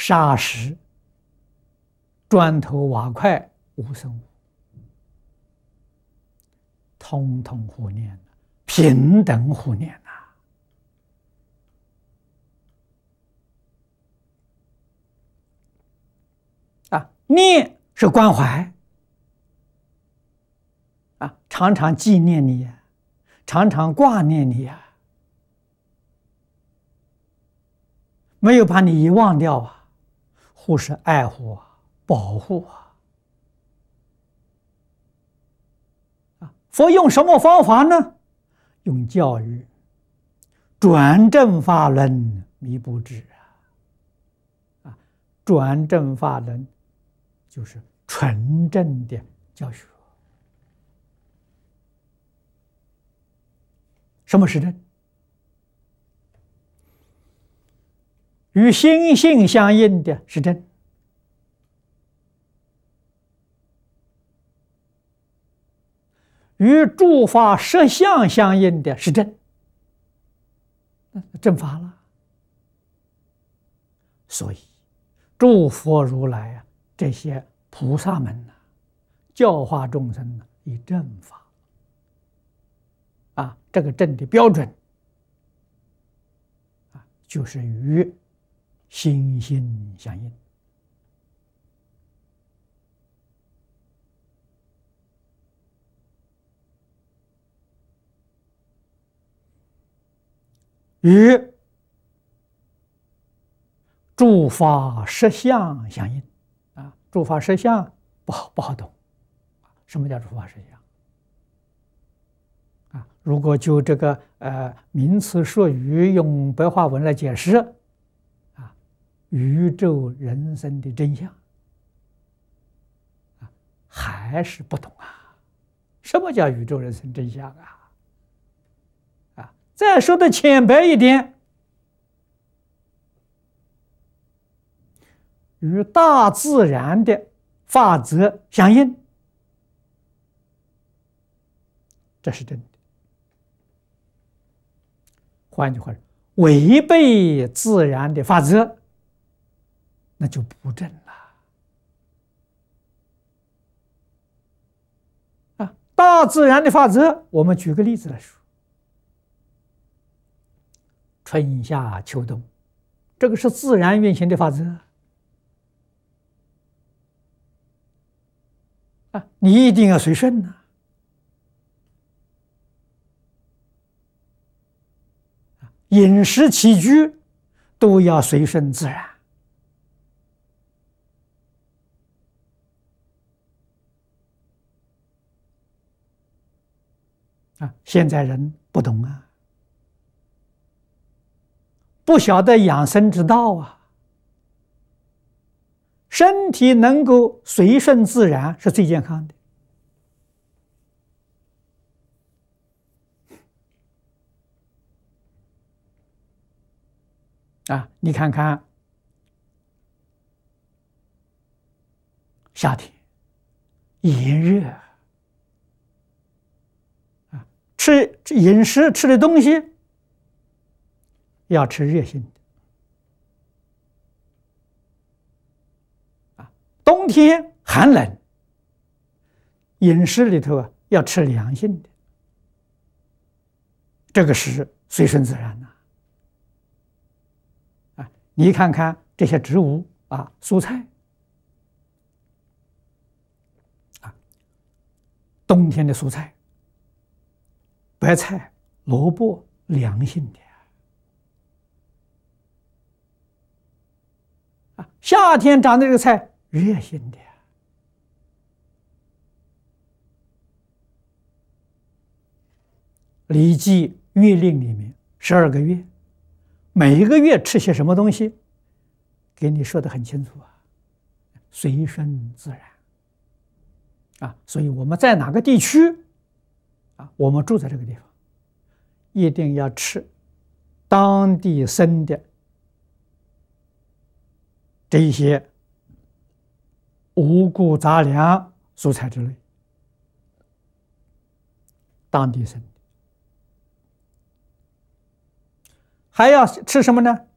砂石、砖头瓦块无生物，通通互念，平等互念念是关怀常常纪念你呀，常常挂念你呀，没有把你遗忘掉护是爱护保护佛用什么方法呢？用教育，转正法轮，弥不至转正法轮就是纯正的教学。什么是正？与心性相应的是正，与诸法实相相应的是正，正法了。所以诸佛如来这些菩萨们教化众生以正法这个正的标准就是与心性相应。与诸法实相相应诸法实相不好懂。什么叫诸法实相如果就这个名词术语用白话文来解释宇宙人生的真相还是不懂什么叫宇宙人生真相再说的浅白一点，与大自然的法则相应，这是真的。换句话说，违背自然的法则，那就不正了。大自然的法则，我们举个例子来说，春夏秋冬，这个是自然运行的法则你一定要随顺饮食起居都要随顺自然现在人不懂不晓得养生之道身体能够随顺自然是最健康的你看看夏天炎热吃饮食吃的东西要吃热性的冬天寒冷饮食里头要吃凉性的这个是随顺自然你看看这些植物蔬菜冬天的蔬菜白菜萝卜凉性的夏天长的这个菜热性的礼记月令里面12个月每一个月吃些什么东西给你说得很清楚随顺自然所以我们在哪个地区我们住在这个地方一定要吃当地生的这一些五谷杂粮蔬菜之类当地生的还要吃什么呢？